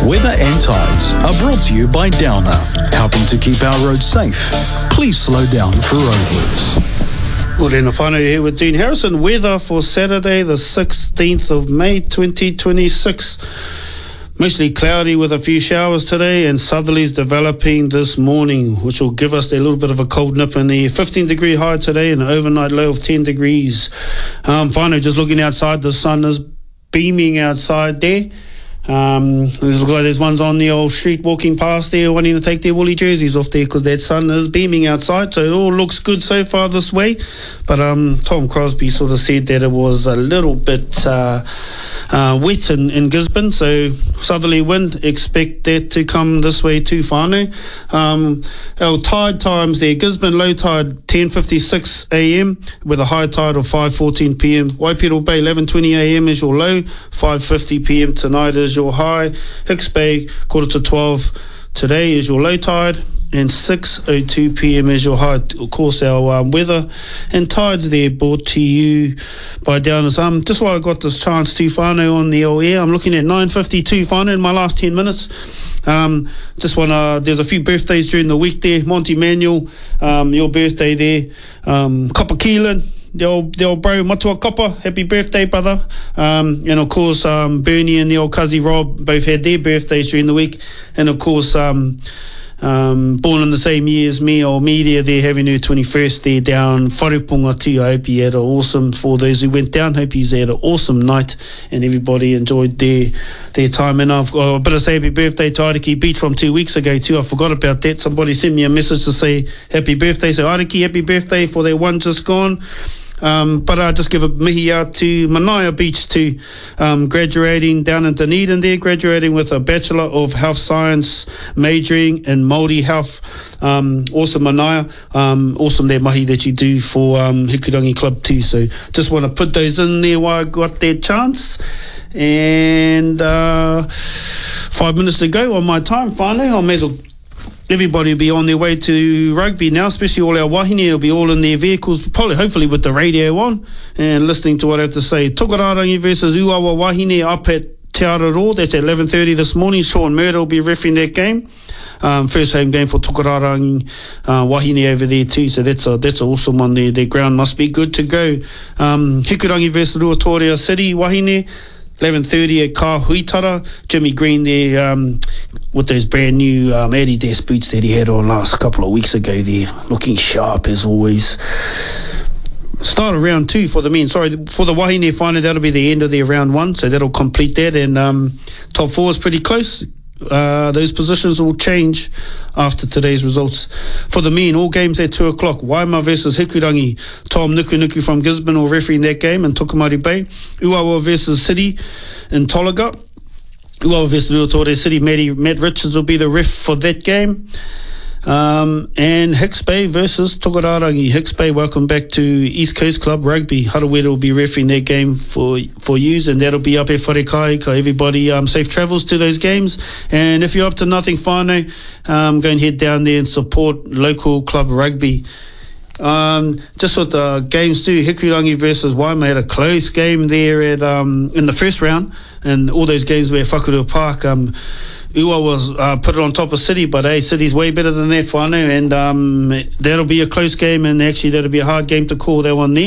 Weather and tides are brought to you by Downer, helping to keep our roads safe. Please slow down for roadworks. Well, then, whānau here with Dean Harrison. Weather for Saturday, the 16th of May, 2026. Mostly cloudy with a few showers today, and southerlies developing this morning, which will give us a little bit of a cold nip in the 15-degree high today and an overnight low of 10 degrees. Whānau, just looking outside, the sun is beaming outside there. It looks like there's ones on the old street walking past there wanting to take their woolly jerseys off there because that sun is beaming outside, so it all looks good so far this way. But Tom Crosby sort of said that it was a little bit wet in Gisborne, so southerly wind, expect that to come this way too, whānau. Our tide times there, Gisborne low tide 10:56 a.m. with a high tide of 5:14 p.m. Waipiro Bay 11:20 a.m. is your low, 5:50 p.m. tonight is your high. Hicks Bay 11:45 today is your low tide, and 6:02 p.m. is your high. Of course, our weather and tides there brought to you by Downers. Just while I got this chance to whānau on the old air, I'm looking at 9:52 whānau in my last 10 minutes. There's a few birthdays during the week there. Monty Manuel, your birthday there. Copper Keelan, the old bro, Matua Copper, happy birthday, brother. And of course, Bernie and the old cousin Rob both had their birthdays during the week. And of course, born in the same year as me, old Media, they're having her 21st there down Wharepunga too. I hope you had an awesome, for those who went down, hope you had an awesome night and everybody enjoyed their time. And I've got a bit of say happy birthday to Ariki Beach from 2 weeks ago too. I forgot about that. Somebody sent me a message to say happy birthday. So Ariki, happy birthday for their one just gone. But I just give a mihi out to Manaia Beach too, graduating down in Dunedin there, graduating with a Bachelor of Health Science, majoring in Māori Health. Awesome Manaia, awesome that mahi that you do for Hikurangi Club too. So just want to put those in there while I got that chance. And 5 minutes to go on my time, whānau. I may as well. Everybody will be on their way to rugby now, especially all our wahine will be all in their vehicles, probably hopefully with the radio on and listening to what I have to say. Tokararangi versus Uawa Wahine up at Te Araroa. That's at 11:30 this morning. Sean Murder will be refereeing that game. First home game for Tokararangi Wahine over there too. So that's an awesome one there. Their ground must be good to go. Hikurangi versus Ruatoria City Wahine. 11:30 at Ka Huitara. Jimmy Green there with those brand new Adidas boots that he had on last couple of weeks ago there, looking sharp as always. Start of round 2 for the men. Sorry, for the Wahine final, that'll be the end of their round 1, so that'll complete that. And top 4 is pretty close. Those positions will change after today's results. For the men, all games at 2 o'clock. Waima versus Hikurangi. Tom Nuku from Gisborne will referee in that game in Tokomari Bay. Uawa versus City in Tolaga. Uawa versus Ruatoria City. Matt Richards will be the ref for that game. And Hicks Bay versus Tokararangi. Hicks Bay, welcome back to East Coast Club Rugby. Harawira will be refereeing their game for yous, and that'll be up at Wharekai. Everybody, safe travels to those games. And if you're up to nothing, whānau, go and head down there and support local club rugby. Just with the games too, Hikurangi versus Waima had a close game there at in the first round, and all those games were at Whakarua Park. Ua was put it on top of City, but City's way better than that, whānau, and that'll be a close game, and actually that'll be a hard game to call, that one there.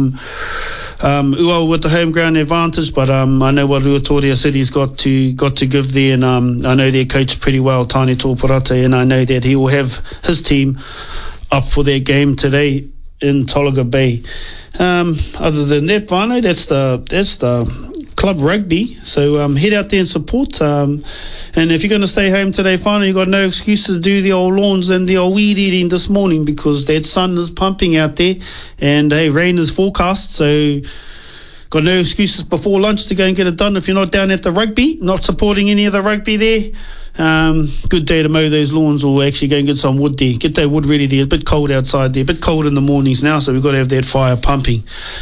Ua with the home ground advantage, but I know what Ruatoria City's got to give there, and I know their coach pretty well, Tani Tōparate, and I know that he will have his team up for their game today in Tolaga Bay. Other than that, whānau, that's the club rugby. So head out there and support. And if you're going to stay home today, whānau, you've got no excuse to do the old lawns and the old weed eating this morning, because that sun is pumping out there, and rain is forecast. So got no excuses before lunch to go and get it done if you're not down at the rugby, not supporting any of the rugby there. Good day to mow those lawns, or actually go and get some wood there. Get that wood ready there. A bit cold outside there. A bit cold in the mornings now, so we've got to have that fire pumping.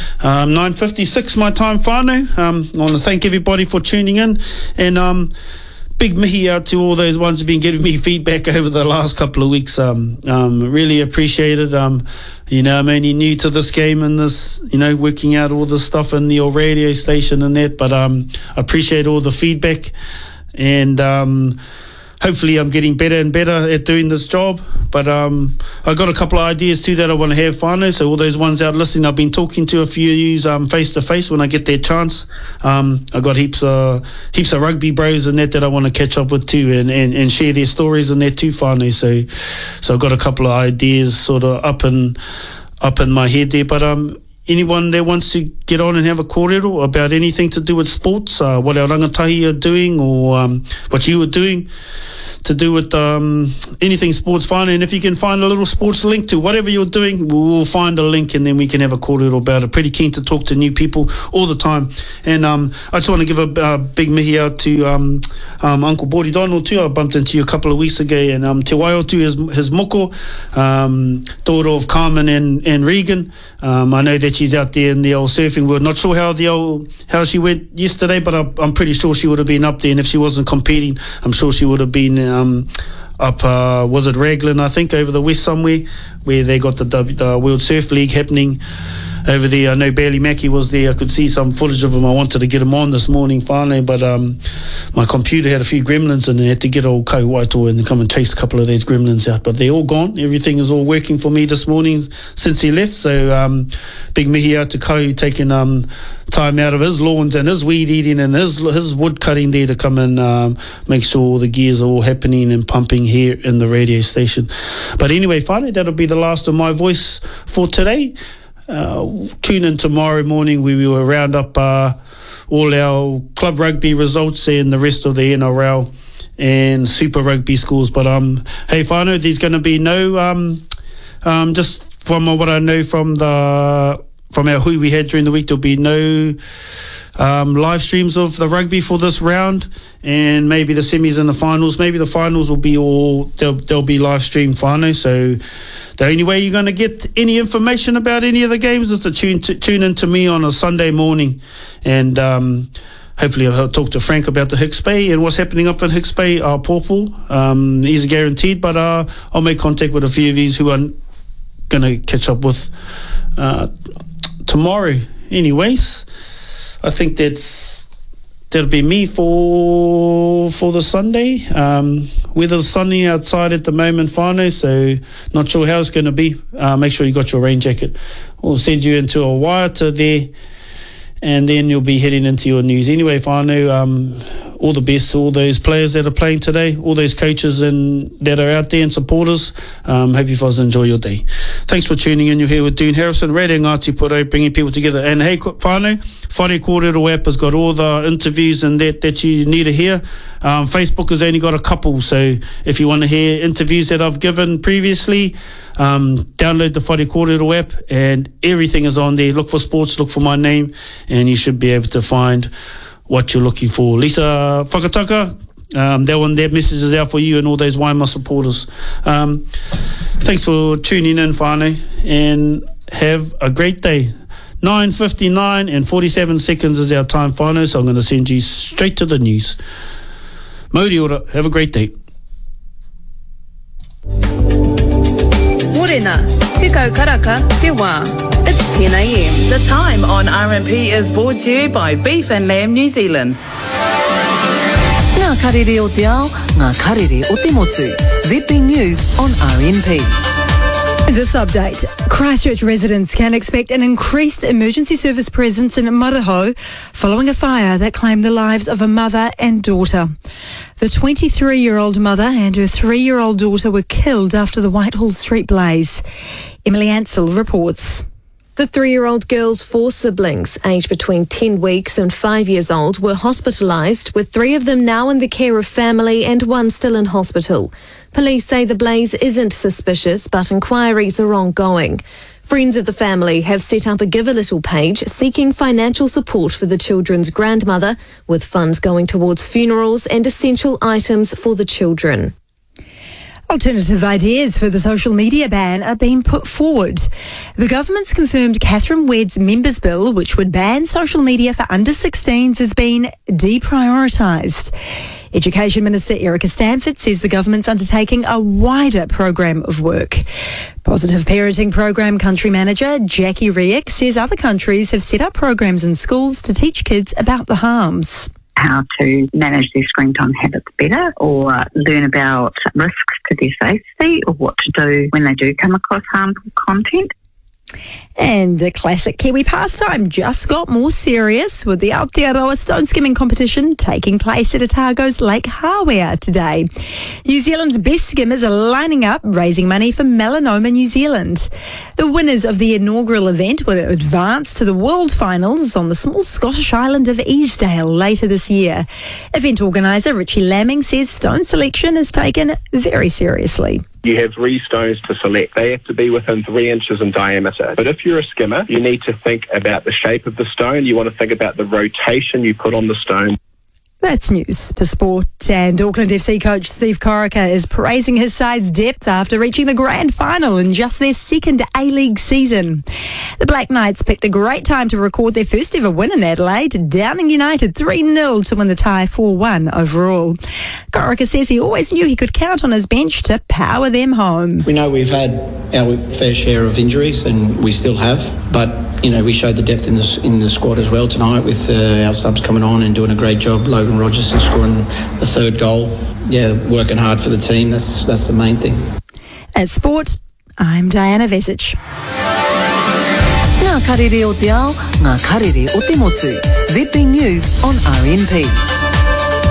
9:56 my time, whānau. I want to thank everybody for tuning in, and big mihi out to all those ones who've been giving me feedback over the last couple of weeks. Really appreciate it. I'm only new to this game and this, working out all this stuff in the old radio station and that, but I appreciate all the feedback. and hopefully I'm getting better and better at doing this job. But I got a couple of ideas too that I want to have whānau. So all those ones out listening, I've been talking to a few of you face to face when I get their chance. I got heaps of rugby bros and that I want to catch up with too, and share their stories and that too, whānau. So I've got a couple of ideas sort of up in my head there. But anyone that wants to get on and have a kōrero about anything to do with sports, what our rangatahi are doing, or what you were doing to do with anything sports, fine. And if you can find a little sports link to whatever you're doing, we'll find a link and then we can have a kōrero about it. Pretty keen to talk to new people all the time. And I just want to give a big mihi out to Uncle Bori Donald too. I bumped into you a couple of weeks ago, and Te Waiotu, his moko, daughter of Carmen and Regan. I know that she's out there in the old surfing world. Not sure how she went yesterday, but I'm pretty sure she would have been up there. And if she wasn't competing, I'm sure she would have been up, was it Raglan, I think, over the west somewhere, where they got the World Surf League happening over there. I know Bailey Mackey was there. I could see some footage of him. I wanted to get him on this morning, whānau, but my computer had a few gremlins and I had to get old Kau Waitoa and come and chase a couple of those gremlins out. But they're all gone. Everything is all working for me this morning since he left. So big mihi out to Kau, taking time out of his lawns and his weed eating and his wood cutting there to come and make sure all the gears are all happening and pumping here in the radio station. But anyway, whānau, that'll be the last of my voice for today. Tune in tomorrow morning. We will round up all our club rugby results and the rest of the NRL and Super Rugby scores. But hey whānau, there's going to be no just from what I know from our hui we had during the week, there'll be no live streams of the rugby for this round, and maybe the semis and the finals. Maybe the finals will be they'll be live streamed, whānau. So the only way you're going to get any information about any of the games is to tune in to me on a Sunday morning, and hopefully I'll talk to Frank about the Hicks Bay and what's happening up in Hicks Bay, Pawpaw. He's guaranteed, but I'll make contact with a few of these who I'm going to catch up with tomorrow. Anyways, I think that'll be me for the Sunday. Weather's sunny outside at the moment, whānau, so not sure how it's going to be. Make sure you got your rain jacket. We'll send you into a Waiata there, and then you'll be heading into your news. Anyway, whānau, all the best to all those players that are playing today, all those coaches that are out there and supporters. Hope you guys enjoy your day. Thanks for tuning in. You're here with Dean Harrison, Radio Ngāti Porou, bringing people together. And hey, whānau, Whare Kōrero app has got all the interviews and that you need to hear. Facebook has only got a couple, so if you want to hear interviews that I've given previously, download the Whare Kōrero app and everything is on there. Look for sports, look for my name, and you should be able to find what you're looking for. Lisa Whakataka, that message is out for you and all those Waima supporters. Thanks for tuning in, whānau, and have a great day. 9:59 and 47 seconds is our time, whānau, so I'm going to send you straight to the news. Mauri ora, have a great day. Morena, te kaukaraka, te wā. It's 10 a.m. The time on RMP is brought to you by Beef and Lamb New Zealand. Ngā karere o te ao, ngā karere o te motu. ZB News on RMP. This update. Christchurch residents can expect an increased emergency service presence in Maraho following a fire that claimed the lives of a mother and daughter. The 23-year-old mother and her 3-year-old daughter were killed after the Whitehall Street blaze. Emily Ansell reports. The 3-year-old girl's 4 siblings, aged between 10 weeks and 5 years old, were hospitalised, with 3 of them now in the care of family and 1 still in hospital. Police say the blaze isn't suspicious, but inquiries are ongoing. Friends of the family have set up a Give a Little page seeking financial support for the children's grandmother, with funds going towards funerals and essential items for the children. Alternative ideas for the social media ban are being put forward. The government's confirmed Catherine Wedd's members' bill, which would ban social media for under-16s, has been deprioritised. Education Minister Erica Stanford says the government's undertaking a wider program of work. Positive Parenting Program Country Manager Jackie Riek says other countries have set up programs in schools to teach kids about the harms. how to manage their screen time habits better, or learn about risks to their safety, or what to do when they do come across harmful content. And a classic Kiwi pastime just got more serious with the Aotearoa stone skimming competition taking place at Otago's Lake Hawea today. New Zealand's best skimmers are lining up, raising money for Melanoma New Zealand. The winners of the inaugural event will advance to the World Finals on the small Scottish island of Easdale later this year. Event organiser Richie Lamming says stone selection is taken very seriously. You have 3 stones to select. They have to be within 3 inches in diameter. But if you're a skimmer, you need to think about the shape of the stone. You want to think about the rotation you put on the stone. That's news for sport. And Auckland FC coach Steve Corica is praising his side's depth after reaching the grand final in just their second A-League season. The Black Knights picked a great time to record their first ever win in Adelaide, downing United 3-0 to win the tie 4-1 overall. Corica says he always knew he could count on his bench to power them home. We know we've had our fair share of injuries, and we still have, but we showed the depth in the squad as well tonight with our subs coming on and doing a great job. Logan Rogerson scoring the 3rd goal. Yeah, working hard for the team. That's the main thing. At Sport, I'm Diana Vesic. Ngā karere o te ao, ngā karere o te motu. ZB News on RNP.